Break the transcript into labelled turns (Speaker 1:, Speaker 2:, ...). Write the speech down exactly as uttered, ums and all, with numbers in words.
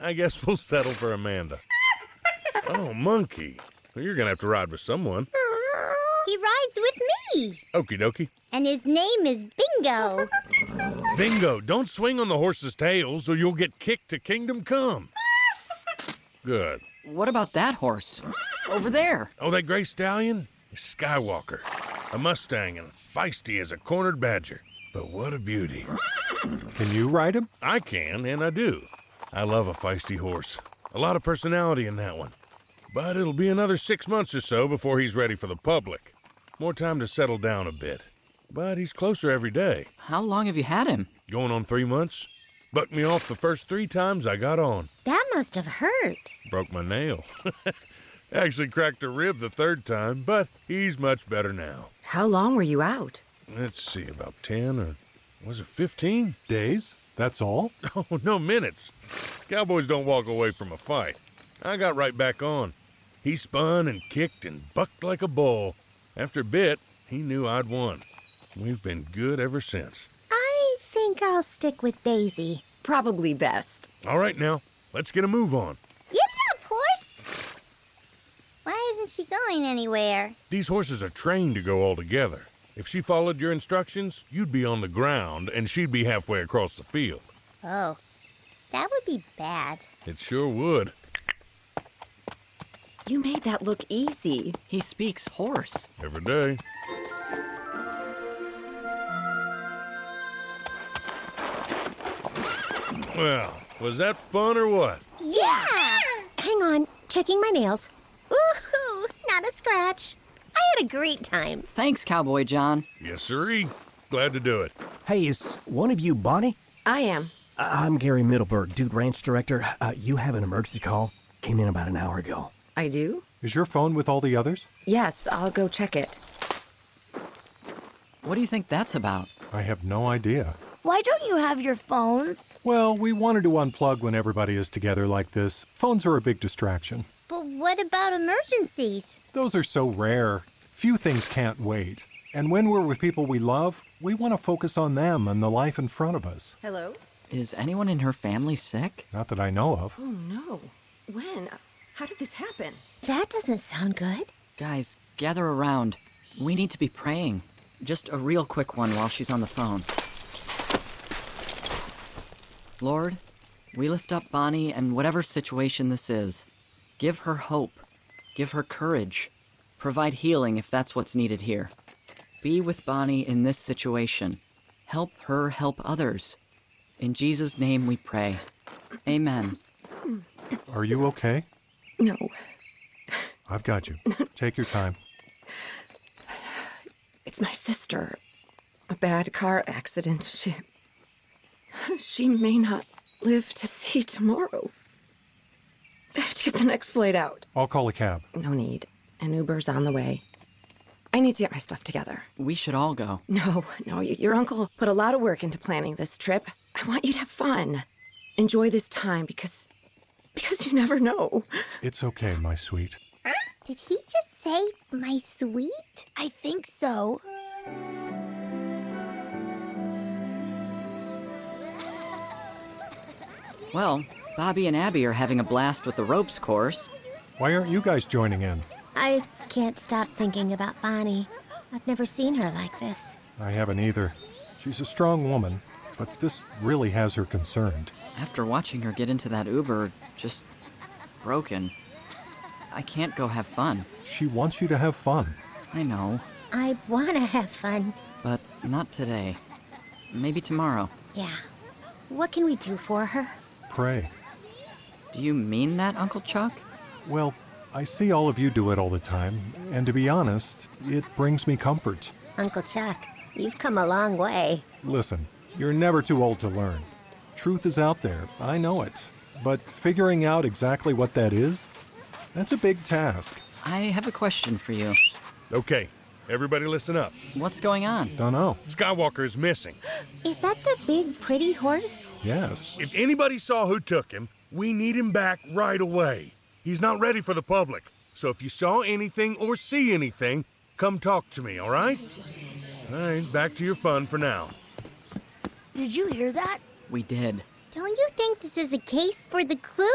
Speaker 1: I guess we'll settle for Amanda. Oh, Monkey. Well, you're going to have to ride with someone.
Speaker 2: He rides with me.
Speaker 1: Okie dokie.
Speaker 2: And his name is Bingo.
Speaker 1: Bingo, don't swing on the horse's tails or you'll get kicked to kingdom come. Good.
Speaker 3: What about that horse? Over there.
Speaker 1: Oh, that gray stallion? Is Skywalker. A Mustang and feisty as a cornered badger. But what a beauty.
Speaker 4: Can you ride him?
Speaker 1: I can, and I do. I love a feisty horse. A lot of personality in that one. But it'll be another six months or so before he's ready for the public. More time to settle down a bit. But he's closer every day.
Speaker 3: How long have you had him?
Speaker 1: Going on three months. Bucked me off the first three times I got on.
Speaker 2: That must have hurt.
Speaker 1: Broke my nail. Actually cracked a rib the third time, but he's much better now.
Speaker 5: How long were you out?
Speaker 1: Let's see, about ten or was it fifteen?
Speaker 4: Days? That's all?
Speaker 1: Oh, no, minutes. Cowboys don't walk away from a fight. I got right back on. He spun and kicked and bucked like a bull. After a bit, he knew I'd won. We've been good ever since.
Speaker 2: I think I'll stick with Daisy.
Speaker 5: Probably best.
Speaker 1: All right, now, let's get a move on.
Speaker 2: Giddy up, horse! Why isn't she going anywhere?
Speaker 1: These horses are trained to go all together. If she followed your instructions, you'd be on the ground, and she'd be halfway across the field.
Speaker 2: Oh, that would be bad.
Speaker 1: It sure would.
Speaker 5: You made that look easy.
Speaker 3: He speaks horse.
Speaker 1: Every day. Well, was that fun or what?
Speaker 2: Yeah!
Speaker 6: Hang on, checking my nails. Ooh, not a scratch. I had a great time.
Speaker 3: Thanks, Cowboy John.
Speaker 1: Yes, sirree. Glad to do it.
Speaker 7: Hey, is one of you Bonnie?
Speaker 5: I am.
Speaker 7: Uh, I'm Gary Middleburg, Dude Ranch Director. Uh, you have an emergency call. Came in about an hour ago.
Speaker 5: I do?
Speaker 4: Is your phone with all the others?
Speaker 5: Yes, I'll go check it.
Speaker 3: What do you think that's about?
Speaker 4: I have no idea.
Speaker 2: Why don't you have your phones?
Speaker 4: Well, we wanted to unplug when everybody is together like this. Phones are a big distraction.
Speaker 2: But what about emergencies?
Speaker 4: Those are so rare. Few things can't wait. And when we're with people we love, we want to focus on them and the life in front of us.
Speaker 5: Hello?
Speaker 3: Is anyone in her family sick?
Speaker 4: Not that I know of.
Speaker 5: Oh, no. When? How did this happen?
Speaker 6: That doesn't sound good.
Speaker 3: Guys, gather around. We need to be praying. Just a real quick one while she's on the phone. Lord, we lift up Bonnie and whatever situation this is. Give her hope. Give her courage. Provide healing if that's what's needed here. Be with Bonnie in this situation. Help her help others. In Jesus' name we pray. Amen.
Speaker 4: Are you okay?
Speaker 5: No.
Speaker 4: I've got you. Take your time.
Speaker 5: It's my sister. A bad car accident. She... She may not live to see tomorrow. I have to get the next flight out.
Speaker 4: I'll call a cab.
Speaker 5: No need. An Uber's on the way. I need to get my stuff together.
Speaker 3: We should all go.
Speaker 5: No, no, y- your uncle put a lot of work into planning this trip. I want you to have fun. Enjoy this time because... because you never know.
Speaker 4: It's okay, my sweet.
Speaker 2: Did he just say, my sweet? I think so.
Speaker 3: Well, Bobby and Abby are having a blast with the ropes course.
Speaker 4: Why aren't you guys joining in?
Speaker 6: I can't stop thinking about Bonnie. I've never seen her like this.
Speaker 4: I haven't either. She's a strong woman, but this really has her concerned.
Speaker 3: After watching her get into that Uber, just broken, I can't go have fun.
Speaker 4: She wants you to have fun.
Speaker 3: I know,
Speaker 6: I want to have fun.
Speaker 3: but not today. Maybe tomorrow.
Speaker 6: Yeah. What can we do for her?
Speaker 4: Pray.
Speaker 3: Do you mean that, Uncle Chuck?
Speaker 4: Well, I see all of you do it all the time, and to be honest, it brings me comfort.
Speaker 6: Uncle Chuck, you've come a long way.
Speaker 4: Listen, you're never too old to learn. Truth is out there, I know it. But figuring out exactly what that is, that's a big task.
Speaker 3: I have a question for you.
Speaker 1: Okay, everybody listen up.
Speaker 3: What's going on?
Speaker 4: Don't know.
Speaker 1: Skywalker is missing.
Speaker 6: Is that the big, pretty horse?
Speaker 4: Yes.
Speaker 1: If anybody saw who took him, we need him back right away. He's not ready for the public. So if you saw anything or see anything, come talk to me, all right? All right, back to your fun for now.
Speaker 2: Did you hear that?
Speaker 3: We did.
Speaker 2: Don't you think this is a case for the clue?